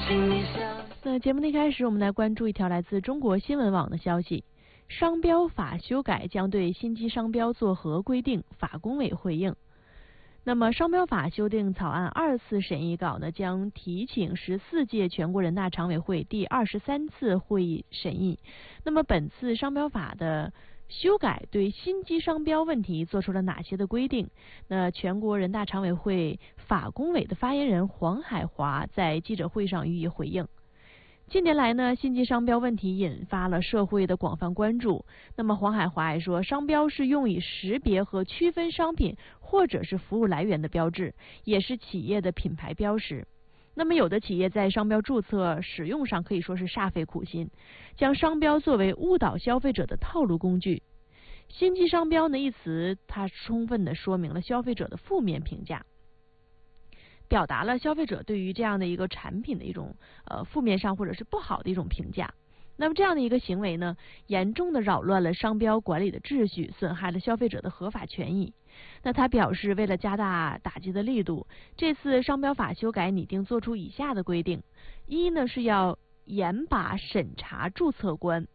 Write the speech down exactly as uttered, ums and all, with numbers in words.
那节目的一开始，我们来关注一条来自中国新闻网的消息：商标法修改将对新机商标作何规定？法工委回应。那么，商标法修订草案二次审议稿呢，将提请十四届全国人大常委会第二十三次会议审议。那么，本次商标法的修改对新机商标问题做出了哪些的规定？那全国人大常委会法工委的发言人黄海华在记者会上予以回应。近年来呢，新机商标问题引发了社会的广泛关注。那么黄海华也说，商标是用以识别和区分商品或者是服务来源的标志，也是企业的品牌标识。那么有的企业在商标注册使用上可以说是煞费苦心，将商标作为误导消费者的套路工具。新机商标呢一词，它充分的说明了消费者的负面评价，表达了消费者对于这样的一个产品的一种呃负面上或者是不好的一种评价。那么这样的一个行为呢，严重的扰乱了商标管理的秩序，损害了消费者的合法权益。那他表示，为了加大打击的力度，这次商标法修改拟定做出以下的规定：一呢是要严把审查注册关，